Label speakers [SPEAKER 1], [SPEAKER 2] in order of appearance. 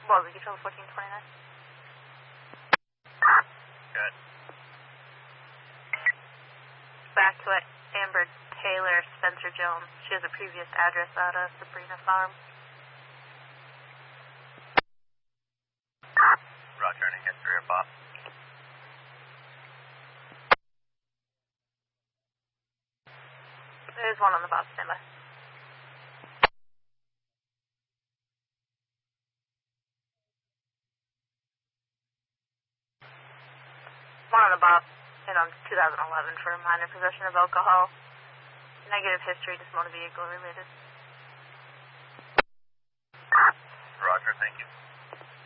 [SPEAKER 1] Well, did you tell 1429?
[SPEAKER 2] Good.
[SPEAKER 1] Back to it. Amber Taylor, Spencer Jones. She has a previous address out of Sabrina Farm.
[SPEAKER 2] Roger, and history or Bob.
[SPEAKER 1] There's one on the Bob, standby. One on the Bob, and on 2011 for minor possession of alcohol. Negative history, just motor vehicle related.